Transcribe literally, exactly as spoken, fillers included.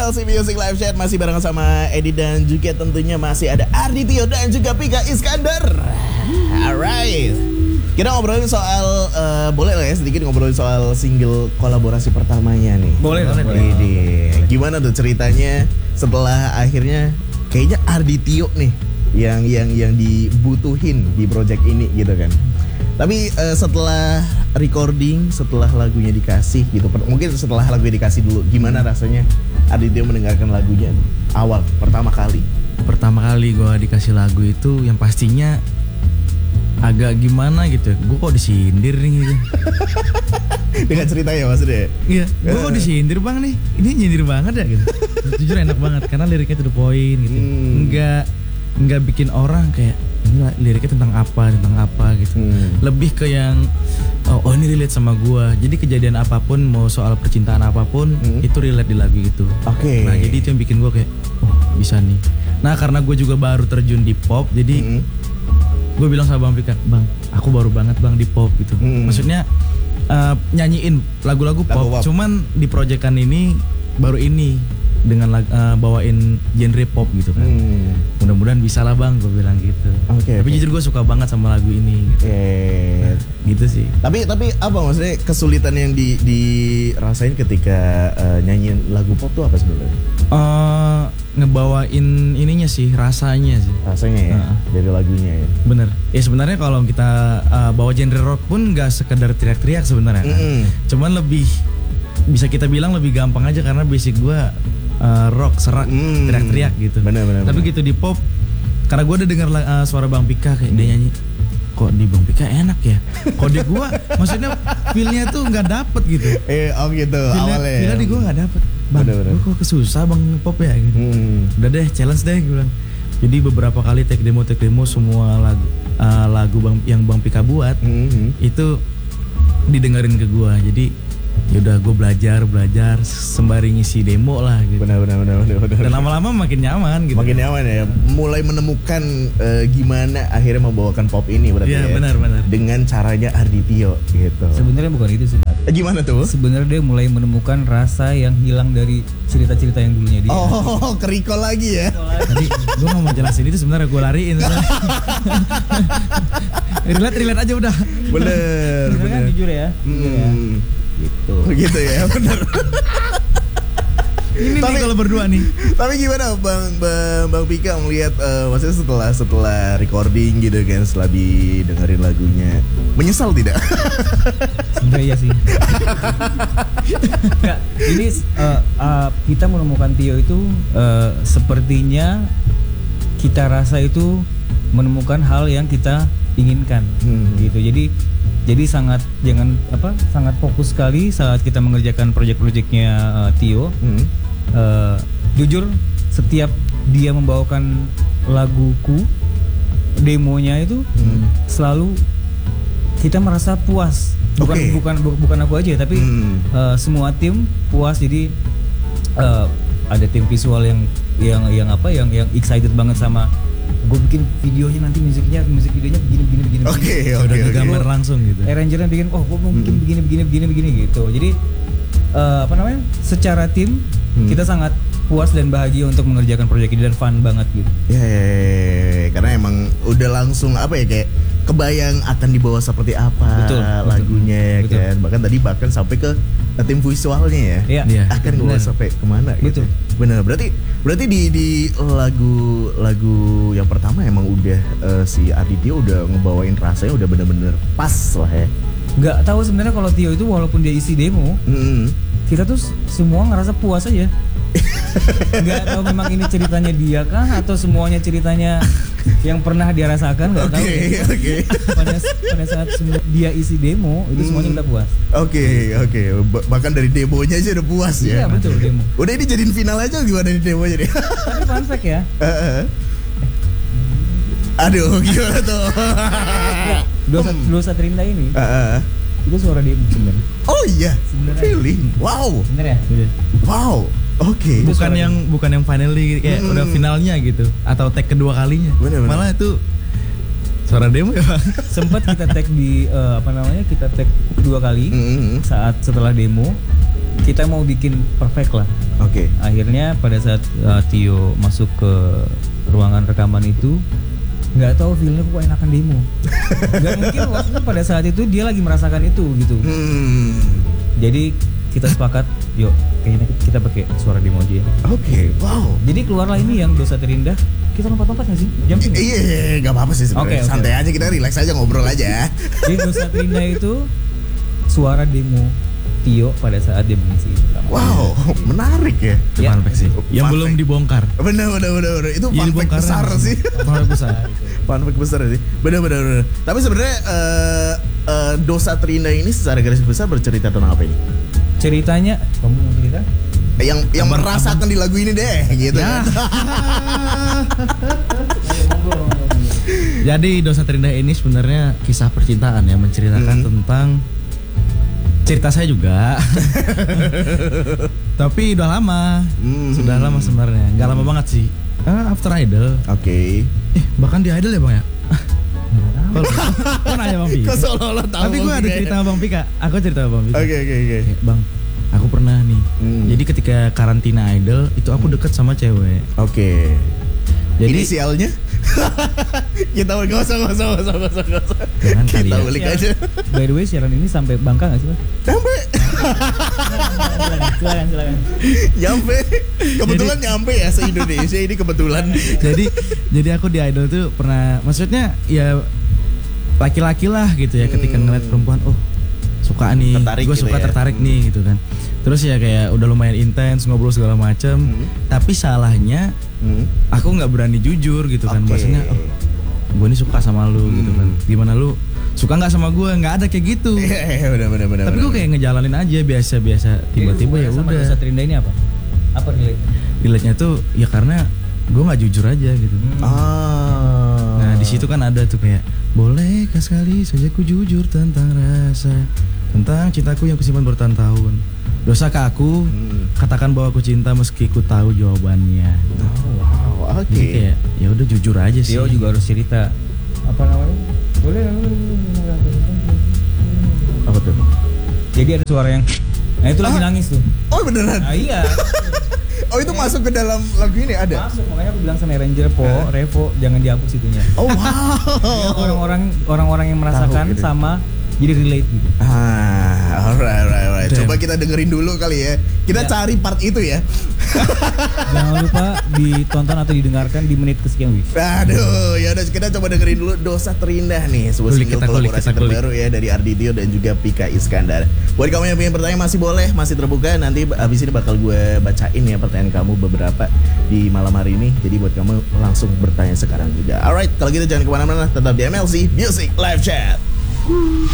L C Music Live Chat masih bareng sama Edi dan juga tentunya masih ada Arditio dan juga Pika Iskandar. Alright, kita ngobrolin soal uh, boleh lah ya sedikit ngobrolin soal single kolaborasi pertamanya nih. Boleh, boleh. boleh. Gimana tuh ceritanya setelah akhirnya kayaknya Arditio nih yang yang yang dibutuhin di project ini gitu kan. Tapi uh, setelah recording, setelah lagunya dikasih gitu, mungkin setelah lagunya dikasih dulu, gimana rasanya Arditio mendengarkan lagunya awal pertama kali? Pertama kali gue dikasih lagu itu yang pastinya agak gimana gitu, gue kok disindir nih gitu. Dengan ceritanya maksudnya? Iya, gue kok disindir bang nih, ini nyindir banget ya gitu. Jujur enak banget karena liriknya to the point gitu, hmm. nggak nggak bikin orang kayak ini liriknya tentang apa, tentang apa gitu. Hmm. Lebih ke yang oh, oh ini relate sama gue. Jadi kejadian apapun, mau soal percintaan apapun, hmm. itu relate di lagu itu. Oke. Okay. Nah jadi itu yang bikin gue kayak oh bisa nih. Nah karena gue juga baru terjun di pop, jadi hmm. gue bilang sama Bang Pika, bang aku baru banget bang di pop gitu. Hmm. Maksudnya uh, nyanyiin lagu-lagu pop, pop, cuman di proyekan ini baru ini dengan uh, bawain genre pop gitu kan. Hmm. Mudah-mudahan bisa lah bang, gue bilang gitu. Okay, tapi okay. jujur gue suka banget sama lagu ini. Gitu. Okay. Nah, gitu sih. Tapi tapi apa maksudnya kesulitan yang di dirasain ketika uh, nyanyiin lagu pop tuh apa sebenarnya? Uh, ngebawain ininya sih, rasanya sih. Rasanya ya, uh. dari lagunya ya. Bener. Ya sebenarnya kalau kita uh, bawa genre rock pun nggak sekedar teriak-teriak sebenarnya. Kan? Mm. Cuman lebih bisa kita bilang lebih gampang aja karena basic gue Uh, rock, serak, hmm. teriak-teriak gitu. Bener, bener, tapi bener. Gitu di pop, karena gue udah dengar uh, suara Bang Pika kayak hmm. dia nyanyi, kok di Bang Pika enak ya. Kok di gue, maksudnya feelnya tuh nggak dapet gitu. Eh, oh gitu feelnya, awalnya. Feelnya di gue nggak dapet. Bang, gue kok kesusah bang pop ya. Gitu. Hmm. Udah deh, challenge deh gue bilang. Jadi beberapa kali take demo, take demo semua lagu, uh, lagu bang, yang Bang Pika buat hmm. itu didengerin ke gue. Jadi yaudah gue belajar belajar sembari ngisi demo lah gitu. Benar benar benar benar. Dan lama-lama makin nyaman gitu. Makin nyaman ya. Mulai menemukan uh, gimana akhirnya membawakan pop ini berarti ya. Iya benar benar. Dengan caranya Arditio gitu. Sebenarnya bukan itu sih. Gimana tuh? Sebenarnya dia mulai menemukan rasa yang hilang dari cerita-cerita yang dulunya dia. Oh, kerikol lagi ya. Tadi gue mau jelasin itu sebenarnya gue lariin. relate relate aja udah. Bener. Bener kan jujur ya. Jujur ya. Gitu. Gitu ya, benar. Ini tapi, nih kalau berdua nih. Tapi gimana Bang Bang, Bang Pika melihat uh, maksudnya setelah setelah recording gitu kan, setelah didengerin lagunya, menyesal tidak? Sebenarnya iya sih. Nggak, ini uh, uh, kita menemukan Tio itu uh, sepertinya kita rasa itu menemukan hal yang kita inginkan, hmm. gitu. Jadi Jadi sangat jangan apa sangat fokus sekali saat kita mengerjakan proyek-proyeknya uh, Tio. Hmm. Uh, jujur setiap dia membawakan laguku, demonya itu hmm. selalu kita merasa puas. Bukan okay. bukan bu, bukan aku aja tapi hmm. uh, semua tim puas. Jadi uh, ada tim visual yang yang yang apa yang yang excited banget sama gue bikin videonya, nanti musiknya musik videonya begini begini begini. Oke okay, oke. Okay, okay. Gambar langsung gitu. Arrangernya bikin, oh gue mau bikin hmm. begini begini begini begini gitu. Jadi uh, apa namanya? Secara tim hmm. kita sangat puas dan bahagia untuk mengerjakan proyek ini dan fun banget gitu. Ya, yeah, yeah, yeah. Karena emang udah langsung apa ya kayak kebayang akan dibawa seperti apa betul, lagunya betul. Kan. Bahkan tadi bahkan sampai ke tim visualnya ya. Iya. Akan dibawa sampai kemana gitu. Betul. Bener, berarti berarti di di lagu lagu yang pertama emang udah uh, si Arditio udah ngebawain rasanya udah bener-bener pas lah ya. Nggak tahu sebenarnya kalau Tio itu walaupun dia isi demo, mm-hmm. kita tuh semua ngerasa puas aja. Nggak tahu memang ini ceritanya dia kah atau semuanya ceritanya yang pernah dia rasakan, nggak okay, tahu. Oke okay. pada pada saat dia isi demo itu semuanya kita puas. Oke okay, oke okay. Bahkan dari demonya aja udah puas ya. Iya betul demo. Udah ini jadiin final aja gimana di demonya deh. Tapi fun fact ya. Uh-uh. Aduh gimana tuh? Dosa Dosa Terindah ini. Uh-uh. Itu suara demo sebenarnya. Oh iya. Sebenarnya. Really? Wow. Bener ya? Wow. Oke. Okay. Bukan yang demo. bukan yang finally kayak hmm. udah finalnya gitu atau tag kedua kalinya. Bener, bener. Malah itu suara demo ya Bang. Sempat kita tag di uh, apa namanya? Kita tag dua kali mm-hmm. saat setelah demo. Kita mau bikin perfect lah. Oke. Akhirnya pada saat uh, Tio masuk ke ruangan rekaman itu, nggak tahu feelnya kok enakan demo. Gak mungkin waktu itu pada saat itu dia lagi merasakan itu gitu. Hmm. Jadi kita sepakat, yuk kayaknya kita pakai suara demo aja ya. Oke, wow. Jadi keluarlah ini yang Dosa Terindah. Kita lompat-lompat nggak sih? Jam I- Iya, iya, gak apa-apa sih sebenarnya. Oke, oke. Santai aja, kita relax aja, ngobrol aja. Jadi Dosa Terindah itu suara demo Tio pada saat dia mengisi itu. Wow, menarik ya. Itu Ya. fun fact sih. Yang Fun belum fact. dibongkar. Bener, bener, bener, bener. Itu Iya, fun fact dibongkar besar langsung. sih. Fun fact besar. Fun fact besar sih. Bener, bener, bener. Tapi sebenarnya eh, eh, Dosa Terindah ini secara garis besar bercerita tentang apa ini? Ceritanya, kamu mau cerita? Eh, Yang yang Abang- merasakan di lagu ini deh, gitu Ya. kan. Jadi Dosa Terindah ini sebenarnya kisah percintaan ya, menceritakan Hmm. tentang cerita saya juga. Tapi udah lama. Hmm. Sudah lama sebenarnya. Enggak lama banget sih. Ah, after Idol. Oke. Eh, bahkan di Idol ya, Bang ya? Kok kok nanya Bang Pika? Kok seolah-olah tahu Tapi gue Bang ada Pika cerita ya? sama Bang Pika. Aku cerita sama Bang Pika. Oke, oke, oke. Kayak, Bang, aku pernah nih. Hmm. Jadi ketika karantina Idol itu aku deket sama cewek. Oke. Jadi Inisialnya? Kita gak usah, gak usah, gak usah, gak usah, gak usah. Jangan kali Kita ya. ulik Siaran- aja. By the way, siaran ini sampai Bangka nggak sih, Pak? Sampai, Silakan, silakan. nyampe. Kebetulan nyampe ya se-Indonesia ini kebetulan. jadi jadi aku di Idol tuh pernah, maksudnya ya laki-laki lah gitu ya, ketika Hmm. ngeliat perempuan, oh suka nih, Tertarik gue gitu suka ya. tertarik Hmm. nih gitu kan. Terus ya kayak udah lumayan intens ngobrol segala macem. Hmm. Tapi salahnya Hmm. aku nggak berani jujur gitu kan. Oke. Maksudnya, oh, gue nih suka sama lu gitu kan. Hmm. Gimana lu suka nggak sama gue? Nggak ada kayak gitu. Iya, benar, benar, benar. Tapi gue benar. kayak ngejalanin aja biasa-biasa. Tiba-tiba ya Sama Dosa udah. Terindah ini apa? Apa relate? Relate-nya tuh ya karena gue nggak jujur aja gitu. Ah. Nah di situ kan ada tuh kayak, bolehkah sekali saja ku jujur tentang rasa, tentang cintaku yang kusimpan bertahun-tahun. Dosakah aku Hmm. katakan bahwa aku cinta meski ku tahu jawabannya. Oh, wow, oke. Jadi kayak ya udah jujur aja sih. Tio juga harus cerita. Apa namanya? Boleh. Apa tuh? Jadi ada suara yang, nah itu lagi Ah. nangis tuh. Oh, beneran. Nah iya. Oh, itu masuk ke dalam lagu ini ada. Masuk, makanya aku bilang sama Ranger Po, Revo jangan dihapus itunya. Oh, wow. Ya, orang-orang orang-orang yang merasakan gitu. sama jadi relate gitu. Ah, alright, alright, alright. Damn. Coba kita dengerin dulu kali ya. Kita Ya. cari part itu ya. Jangan lupa ditonton atau didengarkan di menit kesekian wih. Aduh, ya udah kita coba dengerin dulu Dosa Terindah nih, sebuah Kulik, single kita kulik, kolaborasi kita kulik. terbaru ya dari Arditio dan juga Pika Iskandar. Buat kamu yang pengen bertanya masih boleh, masih terbuka. Nanti abis ini bakal gue bacain ya pertanyaan kamu beberapa di malam hari ini. Jadi buat kamu langsung bertanya sekarang juga. Alright, kalau gitu jangan kemana-mana, tetap di M L C Music Live Chat.